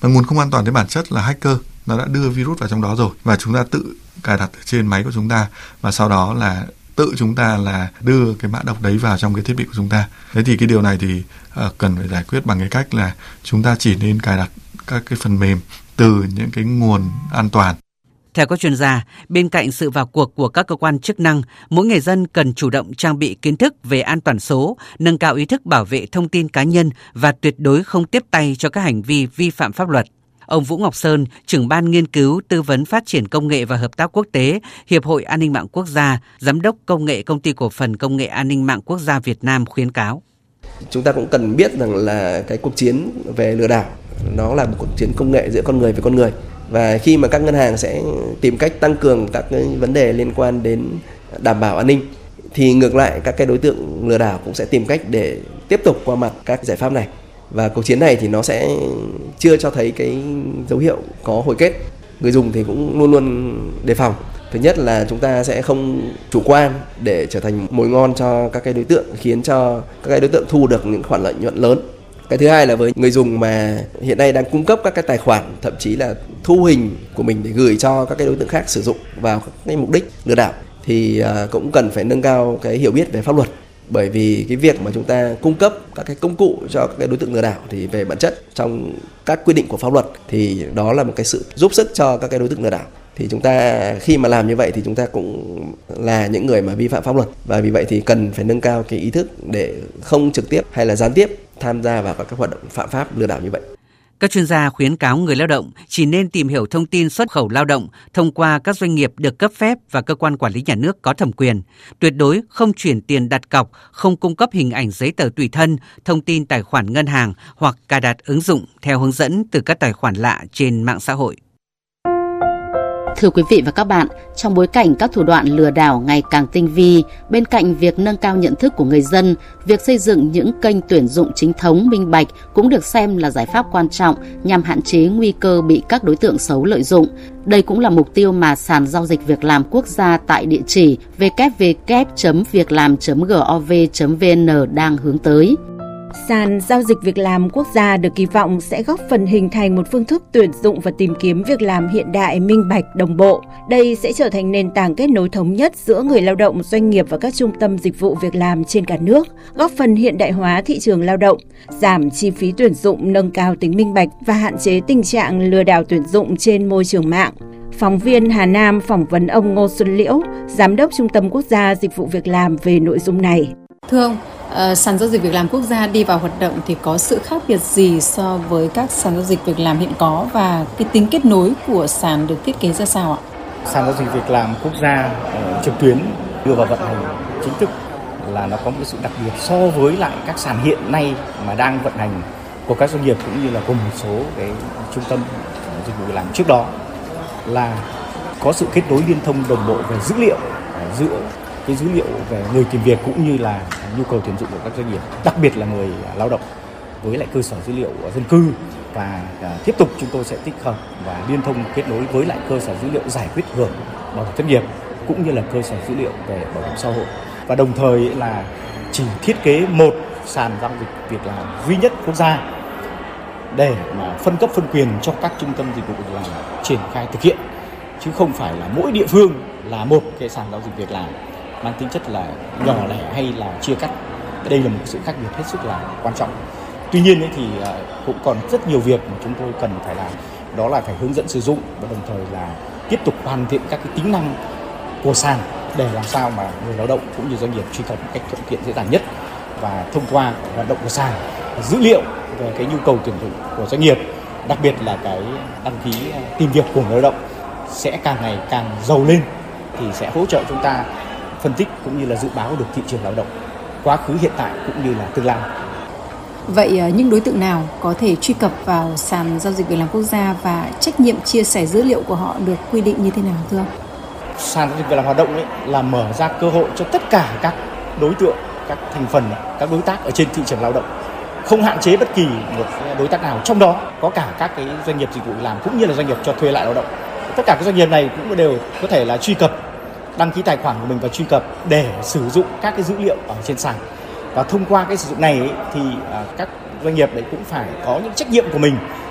Và nguồn không an toàn đến bản chất là hacker nó đã đưa virus vào trong đó rồi, và chúng ta tự cài đặt ở trên máy của chúng ta, và sau đó là tự chúng ta là đưa cái mã độc đấy vào trong cái thiết bị của chúng ta. Thế thì cái điều này thì cần phải giải quyết bằng cái cách là chúng ta chỉ nên cài đặt các cái phần mềm từ những cái nguồn an toàn. Theo các chuyên gia, bên cạnh sự vào cuộc của các cơ quan chức năng, mỗi người dân cần chủ động trang bị kiến thức về an toàn số, nâng cao ý thức bảo vệ thông tin cá nhân và tuyệt đối không tiếp tay cho các hành vi vi phạm pháp luật. Ông Vũ Ngọc Sơn, trưởng ban nghiên cứu, tư vấn phát triển công nghệ và hợp tác quốc tế, Hiệp hội An ninh mạng quốc gia, giám đốc công nghệ Công ty cổ phần Công nghệ An ninh mạng quốc gia Việt Nam khuyến cáo. Chúng ta cũng cần biết rằng là cái cuộc chiến về lừa đảo nó là một cuộc chiến công nghệ giữa con người với con người. Và khi mà các ngân hàng sẽ tìm cách tăng cường các cái vấn đề liên quan đến đảm bảo an ninh, thì ngược lại các cái đối tượng lừa đảo cũng sẽ tìm cách để tiếp tục qua mặt các giải pháp này. Và cuộc chiến này thì nó sẽ chưa cho thấy cái dấu hiệu có hồi kết. Người dùng thì cũng luôn luôn đề phòng. Thứ nhất là chúng ta sẽ không chủ quan để trở thành mồi ngon cho các cái đối tượng, khiến cho các cái đối tượng thu được những khoản lợi nhuận lớn. Cái thứ hai là với người dùng mà hiện nay đang cung cấp các cái tài khoản, thậm chí là thu hình của mình để gửi cho các cái đối tượng khác sử dụng vào các cái mục đích lừa đảo, thì cũng cần phải nâng cao cái hiểu biết về pháp luật. Bởi vì cái việc mà chúng ta cung cấp các cái công cụ cho các cái đối tượng lừa đảo thì về bản chất trong các quy định của pháp luật thì đó là một cái sự giúp sức cho các cái đối tượng lừa đảo. Thì chúng ta khi mà làm như vậy thì chúng ta cũng là những người mà vi phạm pháp luật, và vì vậy thì cần phải nâng cao cái ý thức để không trực tiếp hay là gián tiếp tham gia vào các hoạt động phạm pháp lừa đảo như vậy. Các chuyên gia khuyến cáo người lao động chỉ nên tìm hiểu thông tin xuất khẩu lao động thông qua các doanh nghiệp được cấp phép và cơ quan quản lý nhà nước có thẩm quyền. Tuyệt đối không chuyển tiền đặt cọc, không cung cấp hình ảnh giấy tờ tùy thân, thông tin tài khoản ngân hàng hoặc cài đặt ứng dụng theo hướng dẫn từ các tài khoản lạ trên mạng xã hội. Thưa quý vị và các bạn, trong bối cảnh các thủ đoạn lừa đảo ngày càng tinh vi, bên cạnh việc nâng cao nhận thức của người dân, việc xây dựng những kênh tuyển dụng chính thống, minh bạch cũng được xem là giải pháp quan trọng nhằm hạn chế nguy cơ bị các đối tượng xấu lợi dụng. Đây cũng là mục tiêu mà sàn giao dịch việc làm quốc gia tại địa chỉ www.việclam.gov.vn đang hướng tới. Sàn giao dịch việc làm quốc gia được kỳ vọng sẽ góp phần hình thành một phương thức tuyển dụng và tìm kiếm việc làm hiện đại, minh bạch, đồng bộ. Đây sẽ trở thành nền tảng kết nối thống nhất giữa người lao động, doanh nghiệp và các trung tâm dịch vụ việc làm trên cả nước, góp phần hiện đại hóa thị trường lao động, giảm chi phí tuyển dụng, nâng cao tính minh bạch và hạn chế tình trạng lừa đảo tuyển dụng trên môi trường mạng. Phóng viên Hà Nam phỏng vấn ông Ngô Xuân Liễu, Giám đốc Trung tâm Quốc gia Dịch vụ Việc làm về nội dung này. Thưa ông, sàn giao dịch việc làm quốc gia đi vào hoạt động thì có sự khác biệt gì so với các sàn giao dịch việc làm hiện có, và cái tính kết nối của sàn được thiết kế ra sao ạ? Sàn giao dịch việc làm quốc gia trực tuyến đưa vào vận hành chính thức là nó có một sự đặc biệt so với lại các sàn hiện nay mà đang vận hành của các doanh nghiệp cũng như là của một số cái trung tâm dịch vụ việc làm trước đó, là có sự kết nối liên thông đồng bộ về dữ liệu giữa cái dữ liệu về người tìm việc cũng như là nhu cầu tuyển dụng của các doanh nghiệp, đặc biệt là người lao động, với lại cơ sở dữ liệu dân cư. Và tiếp tục chúng tôi sẽ tích hợp và liên thông kết nối với lại cơ sở dữ liệu giải quyết hưởng bảo hiểm thất nghiệp cũng như là cơ sở dữ liệu về bảo hiểm xã hội. Và đồng thời là chỉ thiết kế một sàn giao dịch việc làm duy nhất quốc gia để mà phân cấp phân quyền cho các trung tâm dịch vụ việc làm triển khai thực hiện, chứ không phải là mỗi địa phương là một cái sàn giao dịch việc làm mang tính chất là nhỏ lẻ hay là chia cắt. Đây là một sự khác biệt hết sức là quan trọng. Tuy nhiên thì cũng còn rất nhiều việc mà chúng tôi cần phải làm, đó là phải hướng dẫn sử dụng và đồng thời là tiếp tục hoàn thiện các cái tính năng của sàn để làm sao mà người lao động cũng như doanh nghiệp truy cập một cách thuận tiện dễ dàng nhất. Và thông qua hoạt động của sàn, dữ liệu về cái nhu cầu tuyển dụng của doanh nghiệp, đặc biệt là cái đăng ký tìm việc của người lao động sẽ càng ngày càng giàu lên, thì sẽ hỗ trợ chúng ta phân tích cũng như là dự báo được thị trường lao động quá khứ, hiện tại cũng như là tương lai. Vậy những đối tượng nào có thể truy cập vào sàn giao dịch việc làm quốc gia và trách nhiệm chia sẻ dữ liệu của họ được quy định như thế nào thưa ông? Sàn giao dịch việc làm hoạt động là mở ra cơ hội cho tất cả các đối tượng, các thành phần, các đối tác ở trên thị trường lao động, không hạn chế bất kỳ một đối tác nào, trong đó có cả các cái doanh nghiệp dịch vụ việc làm cũng như là doanh nghiệp cho thuê lại lao động. Tất cả các doanh nghiệp này cũng đều có thể là truy cập, đăng ký tài khoản của mình và truy cập để sử dụng các cái dữ liệu ở trên sàn. Và thông qua cái sử dụng này thì các doanh nghiệp đấy cũng phải có những trách nhiệm của mình